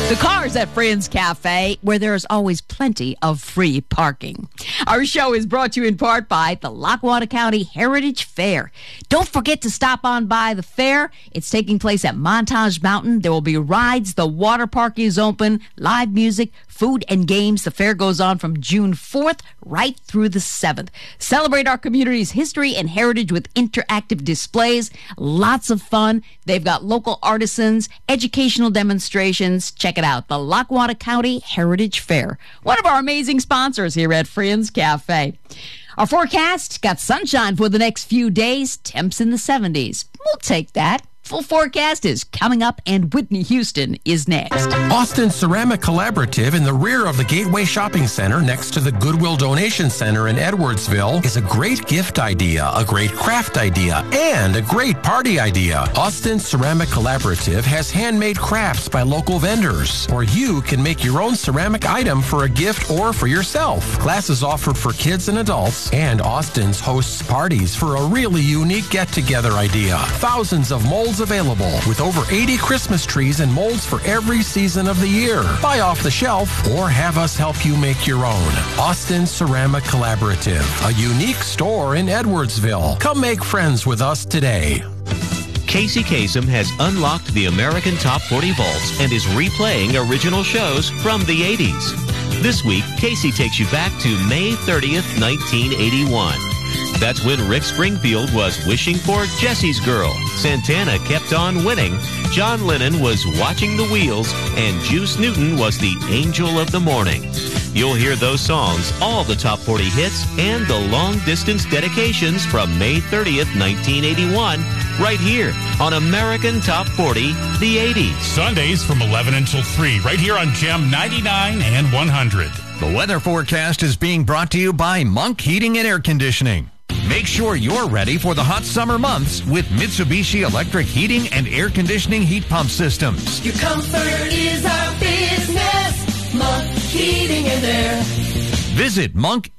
The Cars at Friends Cafe, where there's always plenty of free parking. Our show is brought to you in part by the Lackawanna County Heritage Fair. Don't forget to stop on by the fair. It's taking place at Montage Mountain. There will be rides. The water park is open, live music, food and games. The fair goes on from June 4th right through the 7th. Celebrate our community's history and heritage with interactive displays. Lots of fun. They've got local artisans, educational demonstrations. Check it out, the Lackawanna County Heritage Fair. One of our amazing sponsors here at Friends Cafe. Our forecast got sunshine for the next few days. Temps in the 70s. We'll take that. Full forecast is coming up, and Whitney Houston is next. Austin Ceramic Collaborative in the rear of the Gateway Shopping Center next to the Goodwill Donation Center in Edwardsville is a great gift idea, a great craft idea, and a great party idea. Austin Ceramic Collaborative has handmade crafts by local vendors, or you can make your own ceramic item for a gift or for yourself. Classes offered for kids and adults, and Austin's hosts parties for a really unique get-together idea. Thousands of molds available with over 80 Christmas trees and molds for every season of the year. Buy off the shelf or have us help you make your own. Austin Ceramic Collaborative, a unique store in Edwardsville. Come make friends with us today. Casey Kasem has unlocked the American Top 40 Vaults and is replaying original shows from the 80s. This week, Casey takes you back to May 30th, 1981. That's when Rick Springfield was wishing for Jesse's Girl. Santana kept on winning. John Lennon was watching the wheels. And Juice Newton was the angel of the morning. You'll hear those songs, all the top 40 hits, and the long-distance dedications from May 30th, 1981, right here on American Top 40, the 80s. Sundays from 11 until 3, right here on Gem 99 and 100. The weather forecast is being brought to you by Monk Heating and Air Conditioning. Make sure you're ready for the hot summer months with Mitsubishi Electric Heating and Air Conditioning heat pump systems. Your comfort is our business. Monk Heating and Air. Visit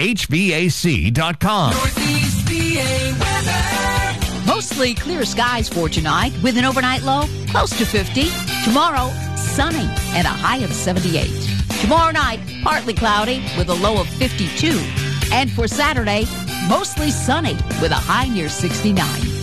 monkhvac.com. Northeast PA weather. Mostly clear skies for tonight with an overnight low close to 50. Tomorrow, sunny and a high of 78. Tomorrow night, partly cloudy with a low of 52. And for Saturday, mostly sunny with a high near 69.